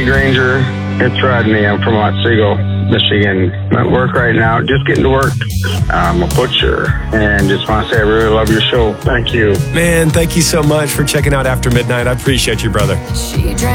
Hey, Granger. It's Rodney. I'm from Otsego, Michigan. I'm at work right now, just getting to work. I'm a butcher, and just want to say I really love your show. Thank you. Man, thank you so much for checking out After Midnight. I appreciate you, brother.